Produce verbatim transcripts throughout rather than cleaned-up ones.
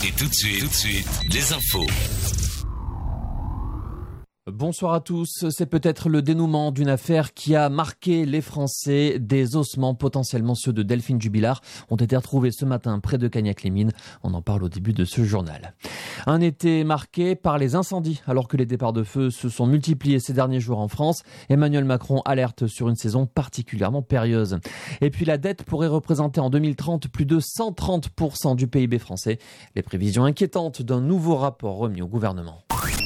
Et tout de suite, tout de suite, les infos. Bonsoir à tous. C'est peut-être le dénouement d'une affaire qui a marqué les Français. Des ossements, potentiellement ceux de Delphine Jubilard, ont été retrouvés ce matin près de Cagnac-les-Mines. On en parle au début de ce journal. Un été marqué par les incendies. Alors que les départs de feu se sont multipliés ces derniers jours en France, Emmanuel Macron alerte sur une saison particulièrement périlleuse. Et puis la dette pourrait représenter en deux mille trente plus de cent trente pour cent du P I B français. Les prévisions inquiétantes d'un nouveau rapport remis au gouvernement.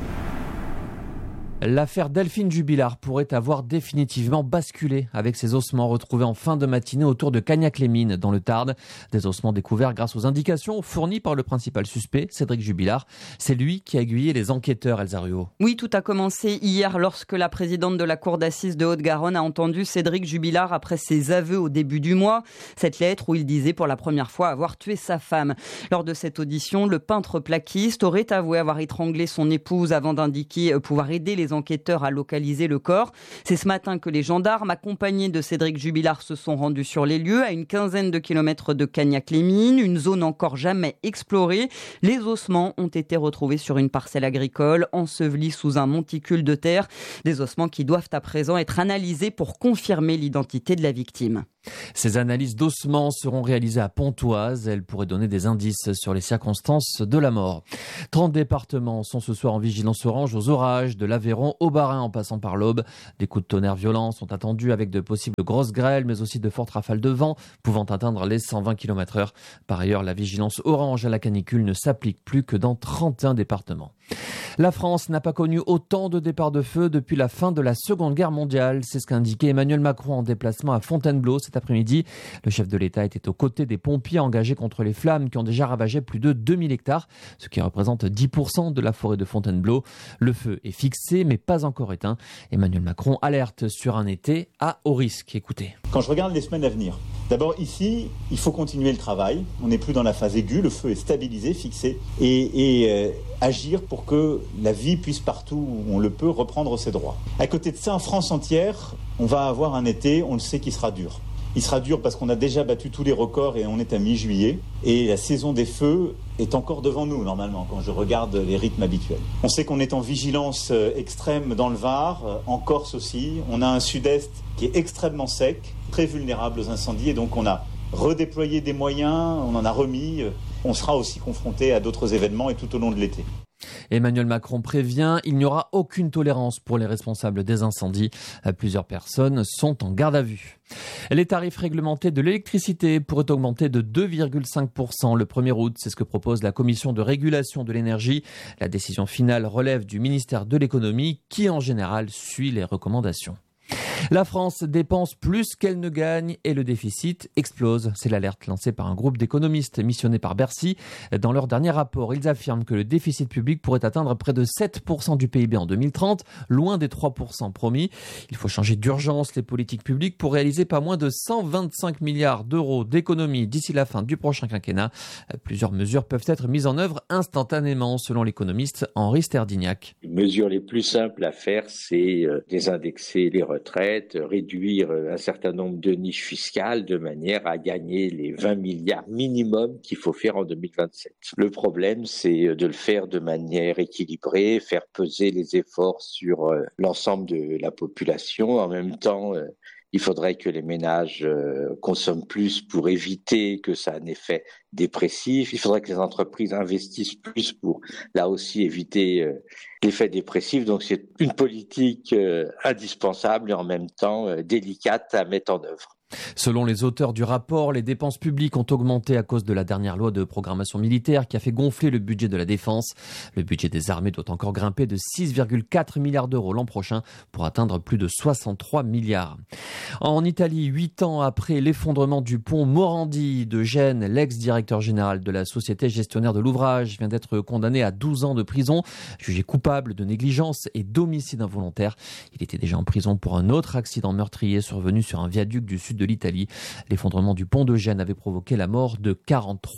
L'affaire Delphine Jubilard pourrait avoir définitivement basculé avec ses ossements retrouvés en fin de matinée autour de Cagnac-les-Mines dans le Tarn. Des ossements découverts grâce aux indications fournies par le principal suspect, Cédric Jubilard. C'est lui qui a aiguillé les enquêteurs, Elsa Ruot. Oui, tout a commencé hier lorsque la présidente de la cour d'assises de Haute-Garonne a entendu Cédric Jubilard après ses aveux au début du mois. Cette lettre où il disait pour la première fois avoir tué sa femme. Lors de cette audition, le peintre plaquiste aurait avoué avoir étranglé son épouse avant d'indiquer pouvoir aider les enquêteurs à localiser le corps. C'est ce matin que les gendarmes, accompagnés de Cédric Jubilard, se sont rendus sur les lieux, à une quinzaine de kilomètres de Cagnac-les-Mines, une zone encore jamais explorée. Les ossements ont été retrouvés sur une parcelle agricole, ensevelis sous un monticule de terre. Des ossements qui doivent à présent être analysés pour confirmer l'identité de la victime. Ces analyses d'ossements seront réalisées à Pontoise. Elles pourraient donner des indices sur les circonstances de la mort. trente départements sont ce soir en vigilance orange aux orages, de l'Aveyron au Bas-Rhin en passant par l'Aube. Des coups de tonnerre violents sont attendus avec de possibles grosses grêles, mais aussi de fortes rafales de vent pouvant atteindre les cent vingt kilomètres heure. Par ailleurs, la vigilance orange à la canicule ne s'applique plus que dans trente et un départements. La France n'a pas connu autant de départs de feu depuis la fin de la Seconde Guerre mondiale. C'est ce qu'a indiqué Emmanuel Macron en déplacement à Fontainebleau cet après-midi. Le chef de l'État était aux côtés des pompiers engagés contre les flammes qui ont déjà ravagé plus de deux mille hectares, ce qui représente dix pour cent de la forêt de Fontainebleau. Le feu est fixé mais pas encore éteint. Emmanuel Macron alerte sur un été à haut risque. Écoutez. Quand je regarde les semaines à venir, d'abord ici, il faut continuer le travail. On n'est plus dans la phase aiguë, le feu est stabilisé, fixé et, et euh, agir pour que la vie puisse partout où on le peut reprendre ses droits. À côté de ça, en France entière, on va avoir un été, on le sait, qui sera dur. Il sera dur parce qu'on a déjà battu tous les records et on est à mi-juillet. Et la saison des feux est encore devant nous, normalement, quand je regarde les rythmes habituels. On sait qu'on est en vigilance extrême dans le Var, en Corse aussi. On a un sud-est qui est extrêmement sec, très vulnérable aux incendies. Et donc on a redéployé des moyens, on en a remis. On sera aussi confronté à d'autres événements et tout au long de l'été. Emmanuel Macron prévient, il n'y aura aucune tolérance pour les responsables des incendies. Plusieurs personnes sont en garde à vue. Les tarifs réglementés de l'électricité pourraient augmenter de deux virgule cinq pour cent le premier août. C'est ce que propose la Commission de régulation de l'énergie. La décision finale relève du ministère de l'économie qui, en général, suit les recommandations. La France dépense plus qu'elle ne gagne et le déficit explose. C'est l'alerte lancée par un groupe d'économistes missionné par Bercy. Dans leur dernier rapport, ils affirment que le déficit public pourrait atteindre près de sept pour cent du P I B en deux mille trente, loin des trois pour cent promis. Il faut changer d'urgence les politiques publiques pour réaliser pas moins de cent vingt-cinq milliards d'euros d'économies d'ici la fin du prochain quinquennat. Plusieurs mesures peuvent être mises en œuvre instantanément, selon l'économiste Henri Sterdignac. Les mesures les plus simples à faire, c'est désindexer les retraites, réduire un certain nombre de niches fiscales de manière à gagner les vingt milliards minimum qu'il faut faire en deux mille vingt-sept. Le problème, c'est de le faire de manière équilibrée, faire peser les efforts sur l'ensemble de la population. En même temps, il faudrait que les ménages euh, consomment plus pour éviter que ça ait un effet dépressif. Il faudrait que les entreprises investissent plus pour, là aussi, éviter euh, l'effet dépressif. Donc, c'est une politique euh, indispensable et en même temps euh, délicate à mettre en œuvre. Selon les auteurs du rapport, les dépenses publiques ont augmenté à cause de la dernière loi de programmation militaire qui a fait gonfler le budget de la défense. Le budget des armées doit encore grimper de six virgule quatre milliards d'euros l'an prochain pour atteindre plus de soixante-trois milliards. En Italie, huit ans après l'effondrement du pont Morandi de Gênes, l'ex-directeur général de la société gestionnaire de l'ouvrage vient d'être condamné à douze ans de prison, jugé coupable de négligence et d'homicide involontaire. Il était déjà en prison pour un autre accident meurtrier survenu sur un viaduc du sud de l'Italie. L'effondrement du pont de Gênes avait provoqué la mort de quarante-trois personnes.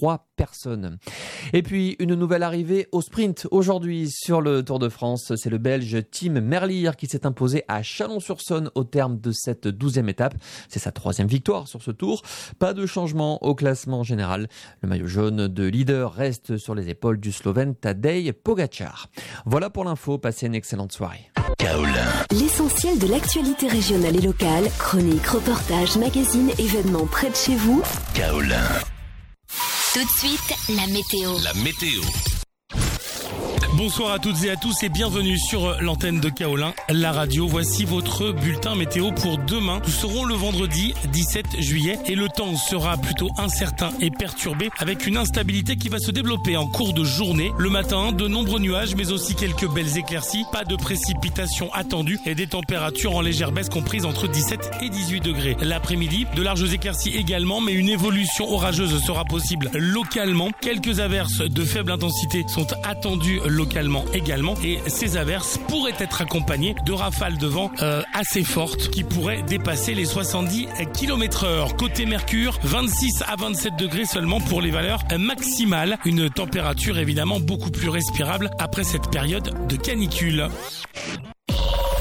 personnes. Et puis, une nouvelle arrivée au sprint aujourd'hui sur le Tour de France. C'est le Belge Tim Merlier qui s'est imposé à Chalon-sur-Saône au terme de cette douzième étape. C'est sa troisième victoire sur ce tour. Pas de changement au classement général. Le maillot jaune de leader reste sur les épaules du Slovène Tadej Pogačar. Voilà pour l'info. Passez une excellente soirée. Kaolin. L'essentiel de l'actualité régionale et locale, chroniques, reportages, magazines, événements près de chez vous. Kaolin. Tout de suite, la météo. La météo. Bonsoir à toutes et à tous et bienvenue sur l'antenne de Kaolin, la radio. Voici votre bulletin météo pour demain. Nous serons le vendredi dix-sept juillet et le temps sera plutôt incertain et perturbé avec une instabilité qui va se développer en cours de journée. Le matin, de nombreux nuages mais aussi quelques belles éclaircies. Pas de précipitations attendues et des températures en légère baisse comprises entre dix-sept et dix-huit degrés. L'après-midi, de larges éclaircies également mais une évolution orageuse sera possible localement. Quelques averses de faible intensité sont attendues localement. localement également et ces averses pourraient être accompagnées de rafales de vent euh, assez fortes qui pourraient dépasser les soixante-dix kilomètres heure. Côté Mercure, vingt-six à vingt-sept degrés seulement pour les valeurs maximales. Une température évidemment beaucoup plus respirable après cette période de canicule.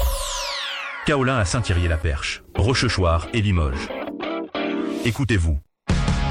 Kaolin à Saint-Thierry-la-Perche, Rochechouart et Limoges. Écoutez-vous.